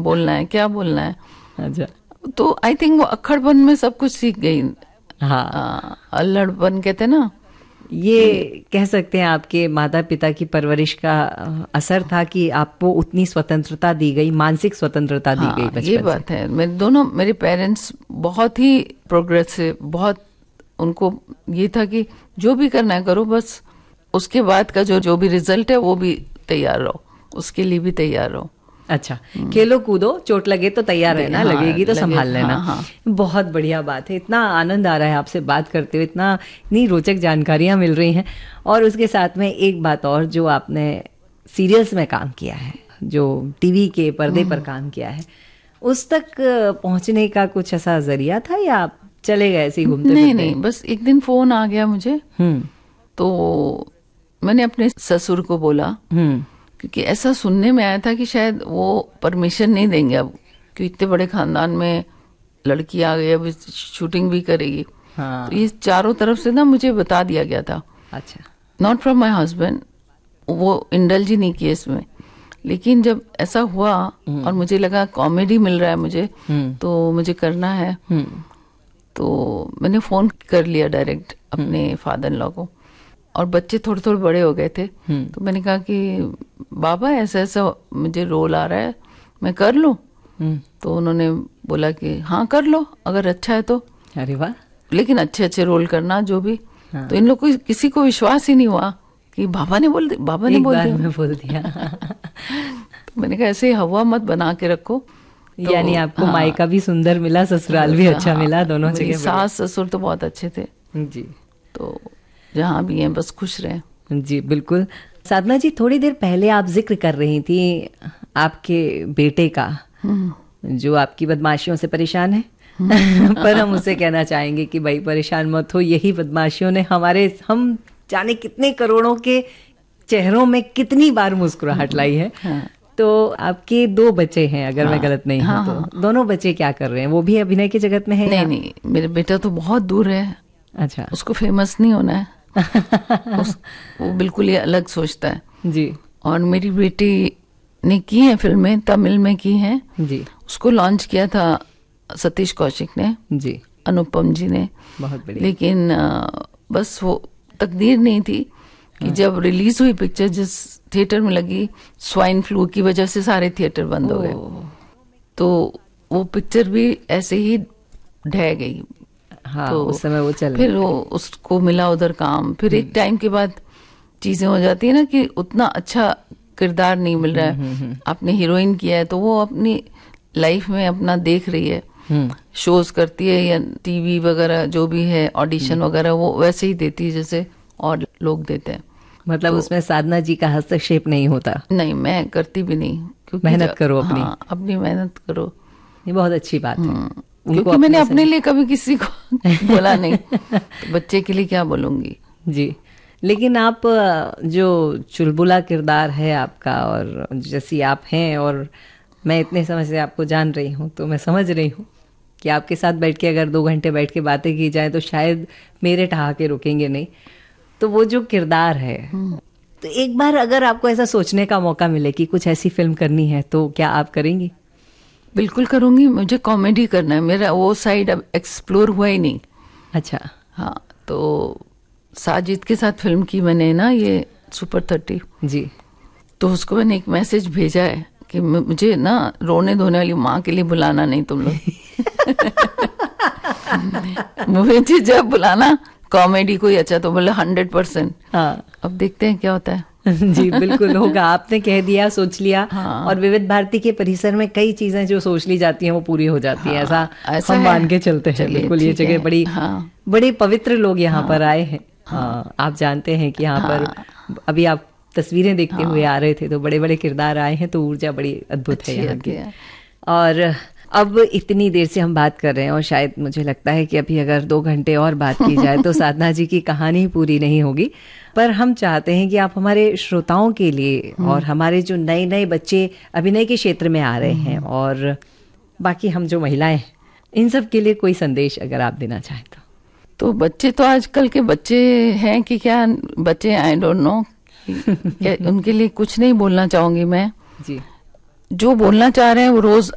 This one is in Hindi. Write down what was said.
बोलना है, क्या बोलना है। अच्छा, तो आई थिंक वो अक्खड़पन में सब कुछ सीख गई। हाँ, अल्लड़पन कहते हैं ना, ये कह सकते हैं आपके माता पिता की परवरिश का असर था कि आपको उतनी स्वतंत्रता दी गई, मानसिक स्वतंत्रता दी गई बचपन से। ये बात है। मेरे पेरेंट्स बहुत ही प्रोग्रेसिव, बहुत, उनको ये था कि जो भी करना है करो, बस उसके बाद का जो भी रिजल्ट है वो भी तैयार रहो, उसके लिए भी तैयार रहो। अच्छा, खेलो कूदो, चोट लगे तो तैयार रहना, लगेगी तो संभाल लेना। हाँ। बहुत बढ़िया बात है। इतना आनंद आ रहा है आपसे बात करते हुए, इतनी रोचक जानकारियां मिल रही हैं। और उसके साथ में एक बात और, जो आपने सीरियल्स में काम किया है, जो टीवी के पर्दे पर काम किया है, उस तक पहुंचने का कुछ ऐसा जरिया था या आप चले गए ऐसे ही घूमते फिरते? नहीं, बस एक दिन फोन आ गया मुझे, तो मैंने अपने ससुर को बोला, क्योंकि ऐसा सुनने में आया था कि शायद वो परमिशन नहीं देंगे अब, क्योंकि इतने बड़े खानदान में लड़की आ गई, अब शूटिंग भी करेगी। हाँ। तो ये चारों तरफ से ना मुझे बता दिया गया था। अच्छा। नॉट फ्रॉम माय हस्बैंड, वो इंडल्ज ही नहीं किए इसमें। लेकिन जब ऐसा हुआ और मुझे लगा कॉमेडी मिल रहा है मुझे, तो मुझे करना है, तो मैंने फोन कर लिया डायरेक्ट अपने फादर इन लॉ को। और बच्चे थोड़े थोड़े बड़े हो गए थे, तो मैंने कहा कि बाबा ऐसा ऐसा मुझे रोल आ रहा है, मैं कर लूं? तो उन्होंने बोला कि हाँ कर लो, अगर अच्छा है तो। अरे वाह। लेकिन अच्छे अच्छे रोल करना जो भी। हाँ। तो इन लोग को किसी को विश्वास ही नहीं हुआ कि बाबा ने बोल दिया। तो मैंने कहा ऐसे हवा मत बना के रखो। तो यानी आपको मायका भी सुंदर मिला, ससुराल भी अच्छा मिला, दोनों जगह। सास ससुर तो बहुत अच्छे थे जी। तो जहाँ भी हैं बस खुश रहे। जी बिल्कुल। साधना जी, थोड़ी देर पहले आप जिक्र कर रही थी आपके बेटे का, जो आपकी बदमाशियों से परेशान है। पर हम उसे कहना चाहेंगे कि भाई परेशान मत हो, यही बदमाशियों ने हम जाने कितने करोड़ों के चेहरों में कितनी बार मुस्कुराहट लाई है। तो आपके 2 बच्चे हैं, अगर मैं गलत नहीं हूँ तो। दोनों बच्चे क्या कर रहे हैं? वो भी अभिनय की जगत में है? नहीं, मेरे बेटा तो बहुत दूर है। अच्छा। उसको फेमस नहीं होना है। वो बिल्कुल ही अलग सोचता है जी। और मेरी बेटी ने की है फिल्में, तमिल में की हैं जी। उसको लॉन्च किया था सतीश कौशिक ने जी, अनुपम जी ने, बहुत बढ़िया। लेकिन बस वो तकदीर नहीं थी कि जब रिलीज हुई पिक्चर, जिस थिएटर में लगी, स्वाइन फ्लू की वजह से सारे थिएटर बंद हो गए, तो वो पिक्चर भी ऐसे ही ढह गई। हाँ, तो उस समय वो चल, फिर वो उसको मिला उधर काम, फिर एक टाइम के बाद चीजें हो जाती है ना कि उतना अच्छा किरदार नहीं मिल रहा है। आपने हीरोइन किया है तो वो अपनी लाइफ में अपना देख रही है, शोज करती है या टीवी वगैरह जो भी है, ऑडिशन वगैरह वो वैसे ही देती है जैसे और लोग देते हैं। मतलब तो उसमें साधना जी का हस्तक्षेप नहीं होता? नहीं, मैं करती भी नहीं, क्योंकि मेहनत करो अपनी। हाँ, अपनी मेहनत करो, ये बहुत अच्छी बात है। क्योंकि मैंने अपने लिए कभी किसी को बोला नहीं, तो बच्चे के लिए क्या बोलूंगी। जी। लेकिन आप जो चुलबुला किरदार है आपका, और जैसी आप हैं, और मैं इतने समय से आपको जान रही हूँ, तो मैं समझ रही हूँ कि आपके साथ बैठ के अगर 2 घंटे बैठ के बातें की जाए तो शायद मेरे ठहाके रुकेंगे नहीं। तो वो जो किरदार है, तो एक बार अगर आपको ऐसा सोचने का मौका मिले कि कुछ ऐसी फिल्म करनी है, तो क्या आप करेंगी? बिल्कुल करूंगी। मुझे कॉमेडी करना है, मेरा वो साइड अब एक्सप्लोर हुआ ही नहीं। अच्छा। हाँ, तो साजिद के साथ फिल्म की मैंने ना, ये सुपर 30 जी। तो उसको मैंने एक मैसेज भेजा है कि मुझे ना रोने धोने वाली माँ के लिए बुलाना नहीं तुम लोग। मुझे जब बुलाना कॉमेडी कोई अच्छा तो बोले 100%। हाँ, अब देखते हैं क्या होता है। जी बिल्कुल होगा। आपने कह दिया, सोच लिया। हाँ। और विविध भारती के परिसर में कई चीजें जो सोच ली जाती हैं वो पूरी हो जाती हैं। हाँ, ऐसा हम मान के चलते हैं। बिल्कुल, ये जगह बड़ी, हाँ, बड़े पवित्र लोग यहाँ पर आए हैं। हाँ, आप जानते हैं कि यहाँ पर अभी आप तस्वीरें देखते हुए आ रहे थे, तो बड़े बड़े किरदार आए हैं, तो ऊर्जा बड़ी अद्भुत है यहाँ की। और अब इतनी देर से हम बात कर रहे हैं, और शायद मुझे लगता है कि अभी अगर 2 घंटे और बात की जाए तो साधना जी की कहानी पूरी नहीं होगी। पर हम चाहते हैं कि आप हमारे श्रोताओं के लिए, और हमारे जो नए नए बच्चे अभिनय के क्षेत्र में आ रहे हैं, और बाकी हम जो महिलाएं, इन सब के लिए कोई संदेश अगर आप देना चाहें तो। बच्चे तो आजकल के बच्चे हैं कि क्या बच्चे, आई डोंट नो, उनके लिए कुछ नहीं बोलना चाहूंगी मैं। जी। जो बोलना चाह रहे हैं वो रोज